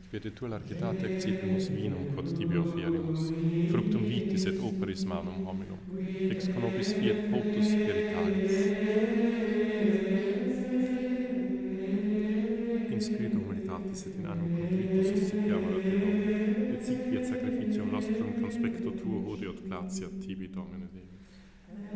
Vede tu largitate accipimus vinum quod tibi offerimus, fructum vitis et operis manum hominum, ex conobis fiat potus spiritualis. In spiritu humilitatis et in animo contritus suscipiamur a te, Domine, et sic fiat sacrificium nostrum conspecto tuo hodie et gratiat tibi, Domine Deus.